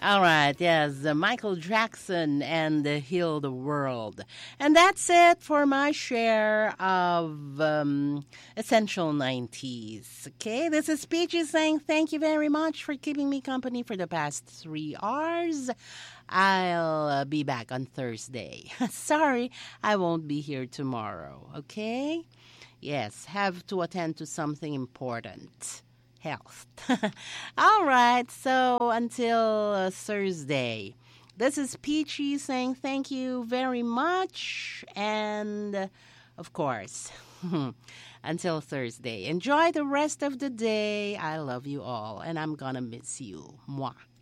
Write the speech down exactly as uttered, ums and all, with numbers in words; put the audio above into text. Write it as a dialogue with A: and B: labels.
A: All right, yes, uh, Michael Jackson and uh, Heal the World. And that's it for my share of um, Essential nineties. Okay, this is Peachy saying thank you very much for keeping me company for the past three hours. I'll uh, be back on Thursday. Sorry, I won't be here tomorrow, okay? Yes, have to attend to something important. Health. All right, so until uh, Thursday, this is Peachy saying thank you very much. And uh, of course, until Thursday, enjoy the rest of the day. I love you all, and I'm gonna miss you. Mwah.